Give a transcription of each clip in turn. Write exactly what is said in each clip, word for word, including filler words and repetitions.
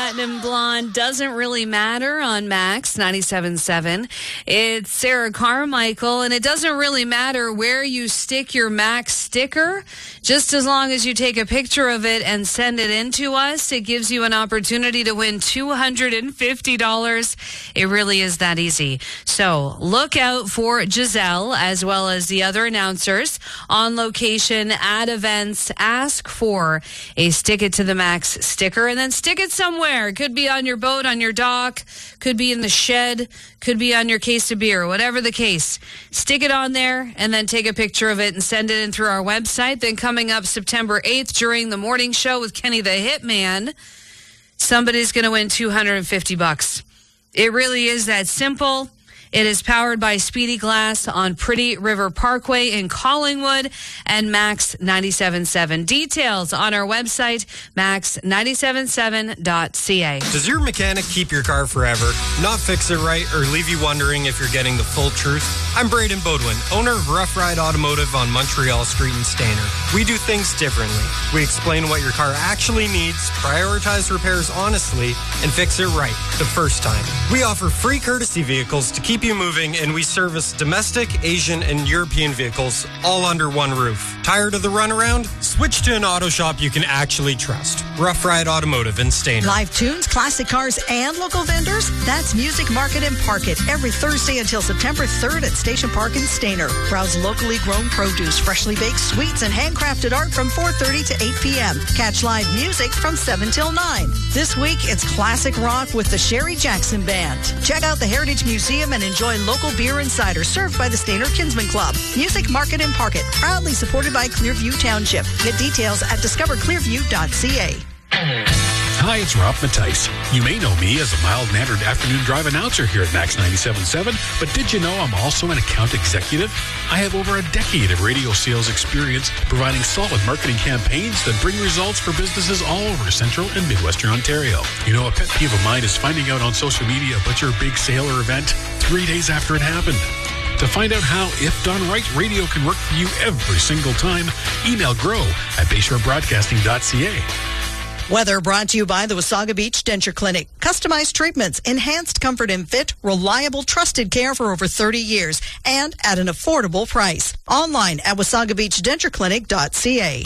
Platinum Blonde Doesn't Really Matter on Max ninety-seven point seven. It's Sarah Carmichael, and it doesn't really matter where you stick your Max sticker, just as long as you take a picture of it and send it in to us. It gives you an opportunity to win two hundred fifty dollars. It really is that easy. So look out for Giselle as well as the other announcers on location at events. Ask for a Stick It to the Max sticker and then stick it somewhere. It could be on your boat, on your dock, could be in the shed, could be on your case of beer, whatever the case. Stick it on there and then take a picture of it and send it in through our website. Then coming up September eighth during the morning show with Kenny the Hitman, somebody's going to win two hundred fifty bucks. It really is that simple. It is powered by Speedy Glass on Pretty River Parkway in Collingwood and Max ninety-seven point seven. Details on our website, max ninety-seven seven dot c a. Does your mechanic keep your car forever, not fix it right, or leave you wondering if you're getting the full truth? I'm Braden Bodwin, owner of Rough Ride Automotive on Montreal Street in Stayner. We do things differently. We explain what your car actually needs, prioritize repairs honestly, and fix it right the first time. We offer free courtesy vehicles to keep you moving, and we service domestic, Asian, and European vehicles all under one roof. Tired of the runaround? Switch to an auto shop you can actually trust. Rough Ride Automotive in Stayner. Live tunes, classic cars, and local vendors? That's Music Market and Park It every Thursday until September third at Station Park in Stayner. Browse locally grown produce, freshly baked sweets, and handcrafted art from four thirty to eight p.m. Catch live music from seven till nine. This week, it's classic rock with the Sherry Jackson Band. Check out the Heritage Museum and enjoy local beer and cider served by the Stayner Kinsman Club. Music Market and Park It, proudly supported by Clearview Township. Get details at discover clearview dot c a. Hi, it's Rob Mattice. You may know me as a mild-mannered afternoon drive announcer here at Max ninety-seven point seven, but did you know I'm also an account executive? I have over a decade of radio sales experience providing solid marketing campaigns that bring results for businesses all over Central and Midwestern Ontario. You know, a pet peeve of mine is finding out on social media about your big sale or event three days after it happened. To find out how, if done right, radio can work for you every single time, email grow at bayshore broadcasting dot c a. Weather brought to you by the Wasaga Beach Denture Clinic. Customized treatments, enhanced comfort and fit, reliable, trusted care for over thirty years, and at an affordable price. Online at wasaga beach denture clinic dot c a.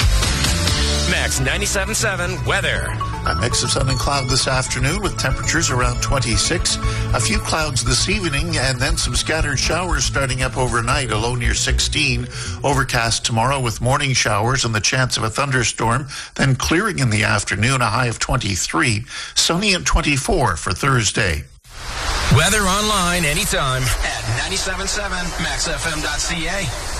Max ninety-seven point seven weather. A mix of sun and cloud this afternoon with temperatures around twenty-six. A few clouds this evening and then some scattered showers starting up overnight, a low near sixteen. Overcast tomorrow with morning showers and the chance of a thunderstorm, then clearing in the afternoon, a high of twenty-three. Sunny and twenty-four for Thursday. Weather online anytime at ninety-seven point seven max f m dot c a.